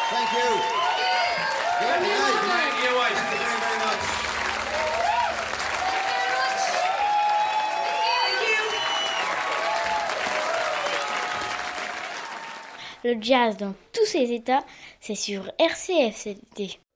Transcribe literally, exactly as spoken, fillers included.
Thank you. Good night. Thank you, White. Thank you very, very much. Le jazz dans tous ses états, c'est sur R C F cet été.